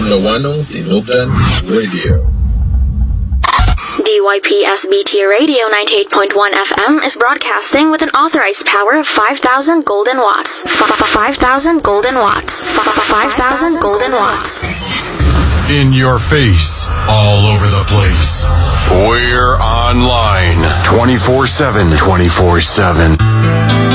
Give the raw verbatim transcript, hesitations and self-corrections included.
Lawano Inugan Radio. D Y P S B T Radio ninety-eight point one F M is broadcasting with an authorized power of five thousand golden watts. five thousand golden watts. five thousand golden watts. In your face, all over the place. We're online twenty-four seven, twenty-four seven.